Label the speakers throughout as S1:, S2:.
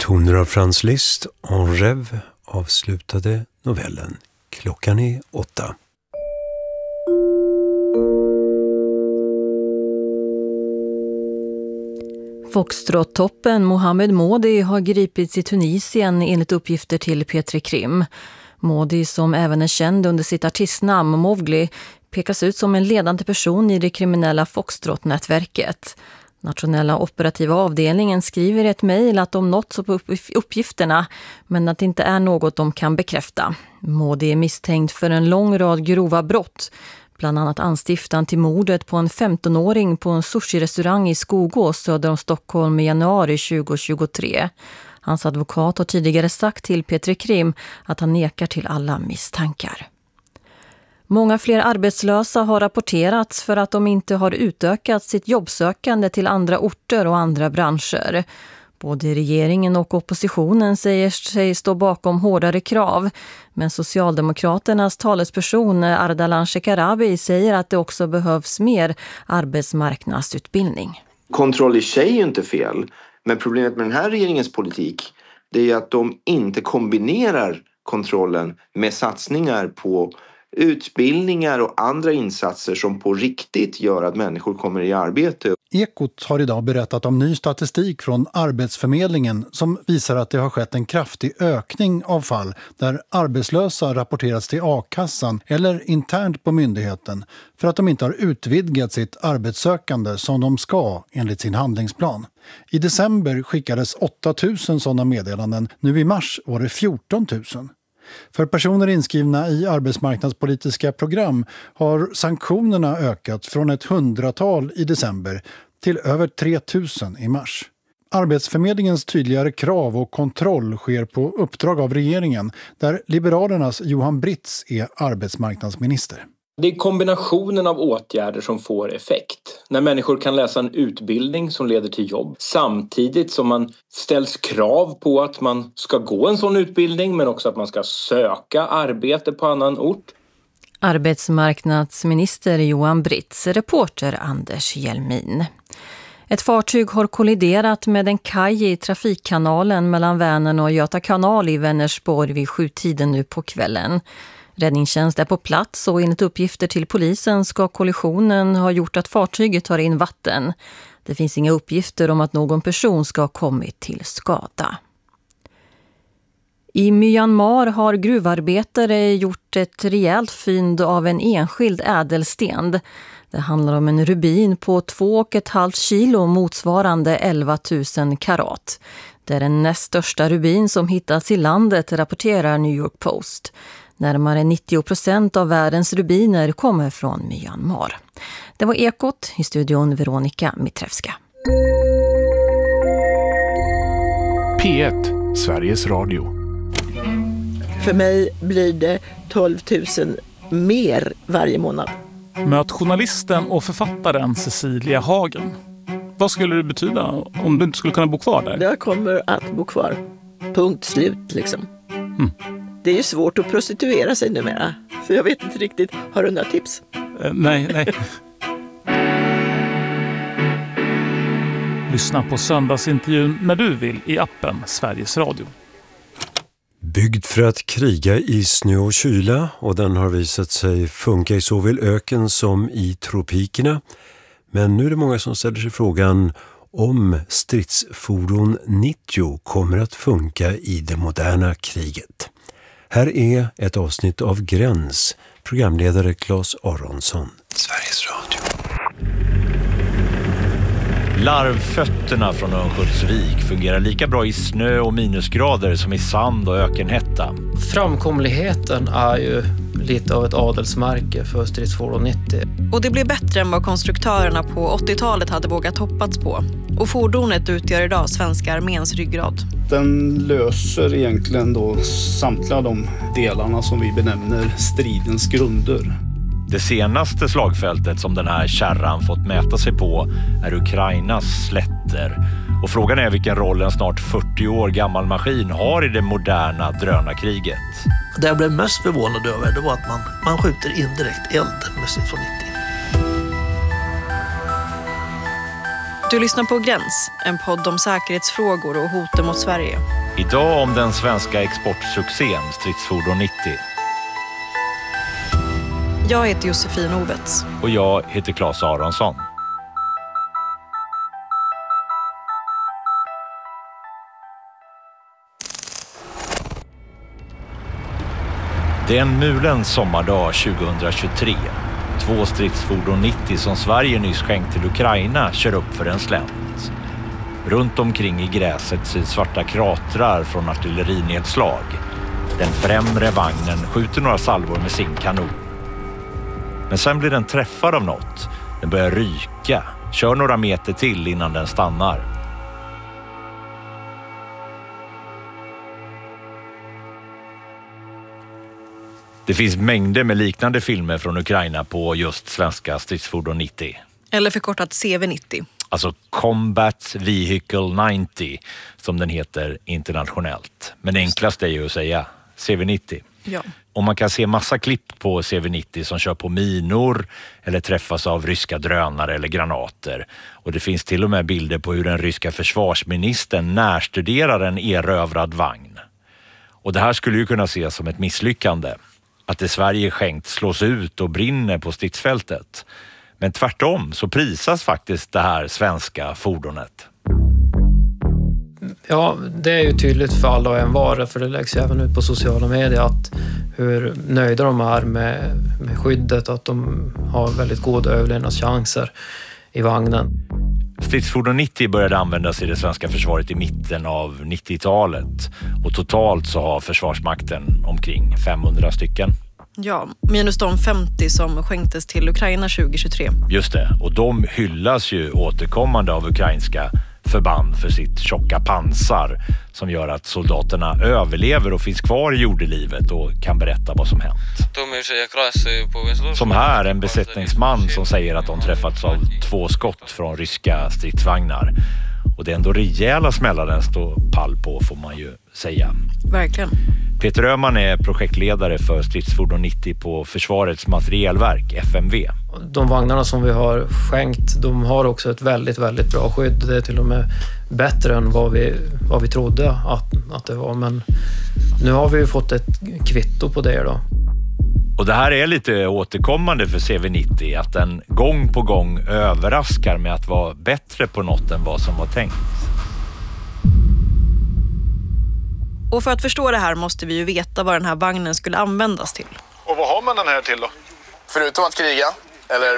S1: Toner av Franz Liszt, En rêve, avslutade novellen. Klockan är 8.
S2: Foxtrot-toppen Mohamed Modi har gripits i Tunisien enligt uppgifter till Petri Krim. Modi, som även är känd under sitt artistnamn Mowgli, pekas ut som en ledande person i det kriminella Foxtrot-nätverket. Nationella operativa avdelningen skriver i ett mejl att de nåtts upp uppgifterna, men att det inte är något de kan bekräfta. Modi är misstänkt för en lång rad grova brott, bland annat anstiftan till mordet på en 15-åring på en sushi-restaurang i Skogås söder om Stockholm i januari 2023. Hans advokat har tidigare sagt till Petri Krim att han nekar till alla misstankar. Många fler arbetslösa har rapporterats för att de inte har utökat sitt jobbsökande till andra orter och andra branscher. Både regeringen och oppositionen säger sig stå bakom hårdare krav, men Socialdemokraternas talesperson Ardalan Shekarabi säger att det också behövs mer arbetsmarknadsutbildning.
S3: Kontroll i sig är ju inte fel, men problemet med den här regeringens politik, det är att de inte kombinerar kontrollen med satsningar på utbildningar och andra insatser som på riktigt gör att människor kommer i arbete.
S4: Ekot har idag berättat om ny statistik från Arbetsförmedlingen som visar att det har skett en kraftig ökning av fall där arbetslösa rapporterats till a-kassan eller internt på myndigheten för att de inte har utvidgat sitt arbetssökande som de ska enligt sin handlingsplan. I december skickades 8 000 sådana meddelanden, nu i mars var det 14 000. För personer inskrivna i arbetsmarknadspolitiska program har sanktionerna ökat från ett 100-tal i december till över 3 000 i mars. Arbetsförmedlingens tydligare krav och kontroll sker på uppdrag av regeringen, där Liberalernas Johan Britz är arbetsmarknadsminister.
S5: Det är kombinationen av åtgärder som får effekt. När människor kan läsa en utbildning som leder till jobb samtidigt som man ställs krav på att man ska gå en sån utbildning men också att man ska söka arbete på annan ort.
S2: Arbetsmarknadsminister Johan Britz, reporter Anders Hjelmin. Ett fartyg har kolliderat med en kaj i trafikkanalen mellan Vänern och Göta kanal i Vänersborg vid 7-tiden nu på kvällen. Räddningstjänst är på plats och enligt uppgifter till polisen ska kollisionen ha gjort att fartyget tar in vatten. Det finns inga uppgifter om att någon person ska ha kommit till skada. I Myanmar har gruvarbetare gjort ett rejält fynd av en enskild ädelsten. Det handlar om en rubin på 2,5 kilo motsvarande 11 000 karat. Det är den näst största rubin som hittats i landet, rapporterar New York Post. Närmare 90% av världens rubiner kommer från Myanmar. Det var Ekot, i studion Veronica Mitrevska.
S6: P1, Sveriges Radio.
S7: För mig blir det 12 000 mer varje månad.
S6: Möt journalisten och författaren Cecilia Hagen. Vad skulle det betyda om du inte skulle kunna bo kvar där?
S7: Jag kommer att bo kvar. Punkt slut liksom. Det är ju svårt att prostituera sig numera. Så jag vet inte riktigt. Har du några tips?
S6: Nej. Lyssna på söndagsintervjun när du vill i appen Sveriges Radio.
S1: Byggd för att kriga i snö och kyla, och den har visat sig funka i såväl öken som i tropikerna. Men nu är det många som ställer sig frågan om stridsfordon 90 kommer att funka i det moderna kriget. Här är ett avsnitt av Gräns, programledare Claes Aronsson. Sveriges Radio.
S8: Larvfötterna från Örnsköldsvik fungerar lika bra i snö och minusgrader som i sand och ökenhetta.
S9: Framkomligheten är ju lite av ett adelsmärke för stridsfordon 90.
S10: Och det blir bättre än vad konstruktörerna på 80-talet hade vågat hoppats på. Och fordonet utgör idag svenska arméns ryggrad.
S11: Den löser egentligen då samtliga de delarna som vi benämner stridens grunder.
S8: Det senaste slagfältet som den här kärran fått mäta sig på är Ukrainas slätter. Och frågan är vilken roll en snart 40 år gammal maskin har i det moderna drönarkriget.
S12: Det jag blev mest förvånad över det var att man skjuter indirekt eld med stridsfordon 90.
S10: Du lyssnar på Gräns, en podd om säkerhetsfrågor och hoten mot Sverige.
S8: Idag om den svenska exportsuccén Stridsfordon 90.
S10: Jag heter Josefin Ovets.
S8: Och jag heter Claes Aronsson. Det är en mulens sommardag 2023. 2 stridsfordon 90 som Sverige nyss skänkt till Ukraina kör upp för en slänt. Runt omkring i gräset syns svarta kratrar från artillerinedslag. Den främre vagnen skjuter några salvor med sin kanon. Men sen blir den träffad av något. Den börjar ryka, kör några meter till innan den stannar. Det finns mängder med liknande filmer från Ukraina på just svenska stridsfordon 90.
S10: Eller förkortat CV90.
S8: Alltså Combat Vehicle 90 som den heter internationellt. Men det enklaste är ju att säga CV90.
S10: Ja.
S8: Och man kan se massa klipp på CV90 som kör på minor eller träffas av ryska drönare eller granater. Och det finns till och med bilder på hur den ryska försvarsministern närstuderar en erövrad vagn. Och det här skulle ju kunna ses som ett misslyckande. Att det Sverige skänkt slås ut och brinner på stridsfältet. Men tvärtom så prisas faktiskt det här svenska fordonet.
S9: Ja, det är ju tydligt för alla och en var, för det läggs ju även ut på sociala medier att hur nöjda de är med skyddet, att de har väldigt goda överlevnadschanser i vagnen.
S8: Stridsfordon 90 började användas i det svenska försvaret i mitten av 90-talet och totalt så har Försvarsmakten omkring 500 stycken.
S10: Ja, minus de 50 som skänktes till Ukraina 2023.
S8: Just det, och de hyllas ju återkommande av ukrainska förband för sitt tjocka pansar som gör att soldaterna överlever och finns kvar i jordelivet och kan berätta vad som hänt. Som här en besättningsman som säger att de träffats av 2 skott från ryska stridsvagnar. Och det är ändå rejäla smällar den står pall på, får man ju säga.
S10: Verkligen.
S8: Peter Öhman är projektledare för Stridsfordon 90 på Försvarets materielverk, FMV.
S9: De vagnarna som vi har skänkt, de har också ett väldigt, väldigt bra skydd. Det är till och med bättre än vad vi trodde att det var. Men nu har vi ju fått ett kvitto på det då.
S8: Och det här är lite återkommande för CV90, att den gång på gång överraskar med att vara bättre på något än vad som var tänkt.
S10: Och för att förstå det här måste vi ju veta vad den här vagnen skulle användas till.
S13: Och vad har man den här till då?
S14: Förutom att kriga? Eller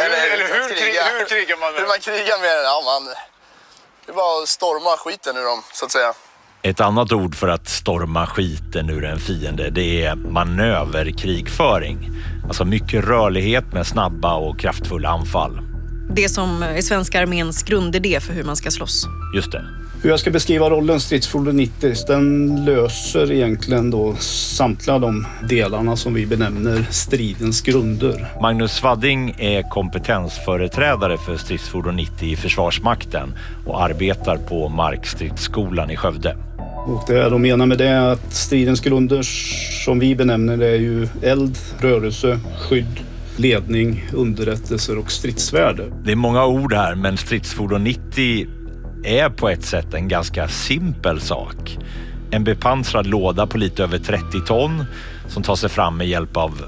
S13: hur krigar man med den?
S14: Hur man krigar med den? Ja, det är bara att storma skiten ur dem, så att säga.
S8: Ett annat ord för att storma skiten ur en fiende, det är manöverkrigföring. Alltså mycket rörlighet med snabba och kraftfulla anfall.
S10: Det som är svenska arméns grundidé för hur man ska slåss.
S8: Just det.
S11: Hur jag ska beskriva rollen Stridsfordon 90, den löser egentligen då samtliga de delarna som vi benämner stridens grunder.
S8: Magnus Svadding är kompetensföreträdare för Stridsfordon 90 i Försvarsmakten och arbetar på Markstridsskolan i Skövde.
S11: Och det de menar med det är att stridens grunder som vi benämner det är ju eld, rörelse, skydd, ledning, underrättelser och stridsvärde.
S8: Det är många ord här, men Stridsfordon 90 är på ett sätt en ganska simpel sak. En bepansrad låda på lite över 30 ton som tar sig fram med hjälp av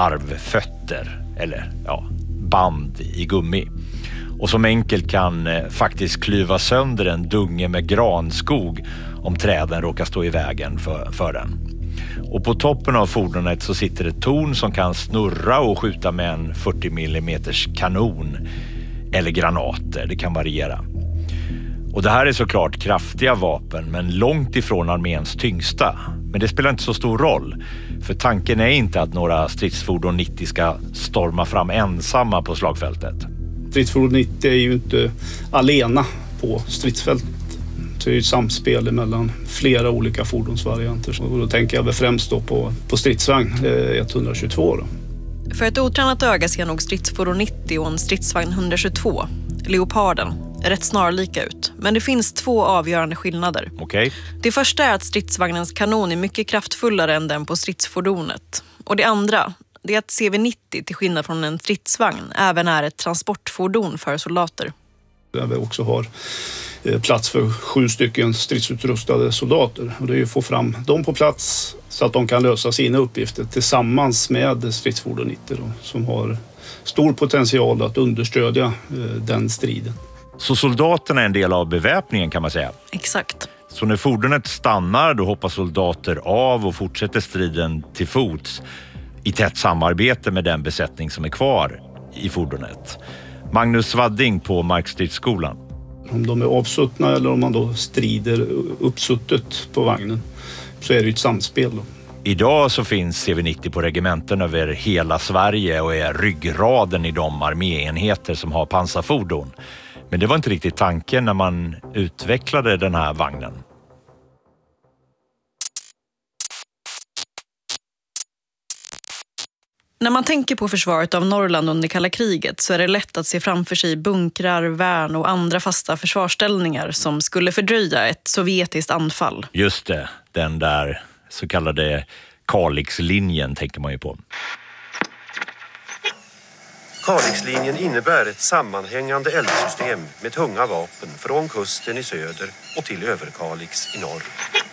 S8: larvfötter eller band i gummi. Och som enkelt kan faktiskt klyva sönder en dunge med granskog om träden råkar stå i vägen för den. Och på toppen av fordonet så sitter ett torn som kan snurra och skjuta med en 40 mm kanon eller granater, det kan variera. Och det här är såklart kraftiga vapen, men långt ifrån arméns tyngsta. Men det spelar inte så stor roll, för tanken är inte att några stridsfordon 90 ska storma fram ensamma på slagfältet.
S11: Stridsfordon 90 är ju inte alena på stridsfältet. Det är ju ett samspel mellan flera olika fordonsvarianter. Och då tänker jag väl främst då på stridsvagn 122 då.
S10: För ett otränat öga ser nog stridsfordon 90 och en stridsvagn 122, Leoparden, rätt snarlika ut. Men det finns 2 avgörande skillnader.
S8: Okej.
S10: Det första är att stridsvagnens kanon är mycket kraftfullare än den på stridsfordonet. Och det andra, det är att CV90 till skillnad från en stridsvagn även är ett transportfordon för soldater.
S11: Där vi också har plats för 7 stycken stridsutrustade soldater. Och det är ju att få fram dem på plats så att de kan lösa sina uppgifter tillsammans med stridsfordon 90 då, som har stor potential att understödja den striden.
S8: Så soldaterna är en del av beväpningen kan man säga?
S10: Exakt.
S8: Så när fordonet stannar då hoppar soldater av och fortsätter striden till fots i tätt samarbete med den besättning som är kvar i fordonet. Magnus Svadding på Markstridsskolan.
S11: Om de är avsuttna eller om man då strider uppsuttet på vagnen så är det ju ett samspel då.
S8: Idag så finns CV90 på regementen över hela Sverige och är ryggraden i de arméenheter som har pansarfordon. Men det var inte riktigt tanken när man utvecklade den här vagnen.
S10: När man tänker på försvaret av Norrland under kalla kriget så är det lätt att se framför sig bunkrar, värn och andra fasta försvarsställningar som skulle fördröja ett sovjetiskt anfall.
S8: Just det, den där så kallade Kalixlinjen tänker man ju på.
S15: Kalixlinjen innebär ett sammanhängande eldsystem med tunga vapen från kusten i söder och till Överkalix i norr.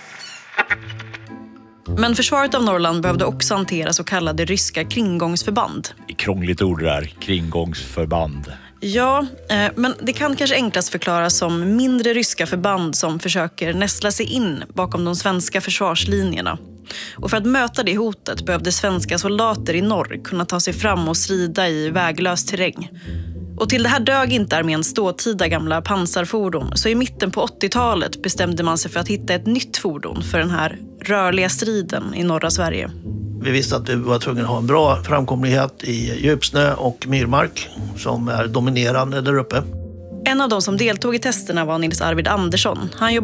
S10: Men försvaret av Norrland behövde också hantera så kallade ryska kringgångsförband.
S8: Krångligt ord där, kringgångsförband.
S10: Ja, men det kan kanske enklast förklaras som mindre ryska förband som försöker nästla sig in bakom de svenska försvarslinjerna. Och för att möta det hotet behövde svenska soldater i norr kunna ta sig fram och strida i väglös terräng. Och till det här dög inte arméns dåtida gamla pansarfordon, så i mitten på 80-talet bestämde man sig för att hitta ett nytt fordon för den här rörliga striden i norra Sverige.
S12: Vi visste att vi var tvungna att ha en bra framkomlighet i djupsnö och myrmark som är dominerande där uppe.
S10: En av de som deltog i testerna var Nils Arvid Andersson. Han